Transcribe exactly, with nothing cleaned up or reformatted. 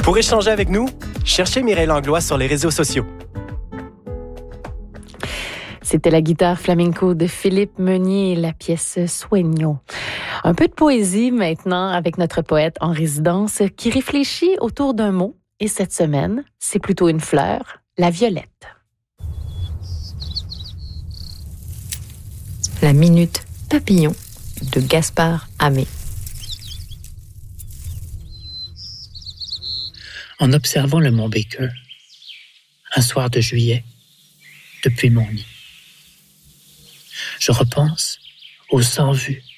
Pour échanger avec nous, cherchez Mireille Langlois sur les réseaux sociaux. C'était la guitare flamenco de Philippe Meunier et la pièce Sueño. Un peu de poésie maintenant avec notre poète en résidence qui réfléchit autour d'un mot. Et cette semaine, c'est plutôt une fleur, la violette. La minute papillon de Gaspard Hamé. En observant le mont Baker, un soir de juillet, depuis mon lit, je repense au sans-vu